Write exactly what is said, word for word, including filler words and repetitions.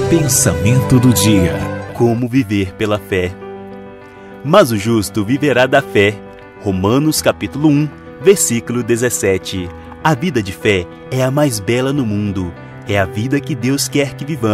Pensamento do dia. Como viver pela fé. Mas o justo viverá da fé. Romanos capítulo um, versículo dezessete. A vida de fé é a mais bela no mundo. É a vida que Deus quer que vivamos.